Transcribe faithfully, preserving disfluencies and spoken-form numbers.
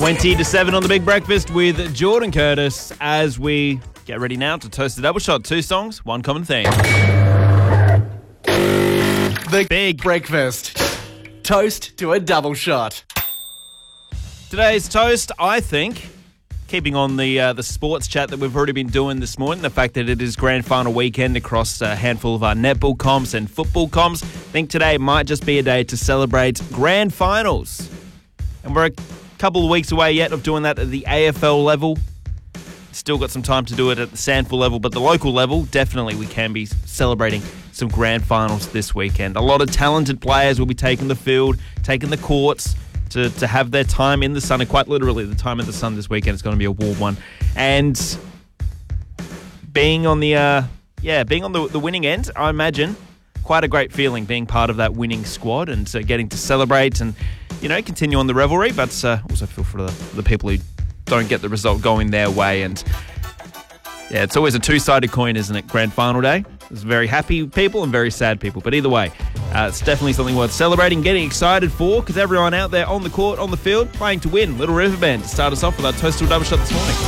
twenty to seven on The Big Breakfast with Jordan Curtis as we get ready now to toast the double shot. Two songs, one common theme. The Big Breakfast. Toast to a double shot. Today's toast, I think, keeping on the uh, the sports chat that we've already been doing this morning, the fact that it is grand final weekend across a handful of our netball comps and football comps, I think today might just be a day to celebrate grand finals. And we're a couple of weeks away yet of doing that at the A F L level. Still got some time to do it at the Sandful level, but the local level, definitely we can be celebrating some grand finals this weekend. A lot of talented players will be taking the field, taking the courts to, to have their time in the sun, and quite literally the time in the sun this weekend is going to be a warm one. And being on the uh, yeah, being on the, the winning end, I imagine quite a great feeling being part of that winning squad and uh, getting to celebrate and, you know, continue on the revelry, but uh, also feel for the, the people who don't get the result going their way. And yeah, it's always a two-sided coin, isn't it? Grand final day. There's very happy people and very sad people. But either way, uh, it's definitely something worth celebrating, getting excited for, because everyone out there on the court, on the field, playing to win. Little Riverband to start us off with our toast to a double shot this morning.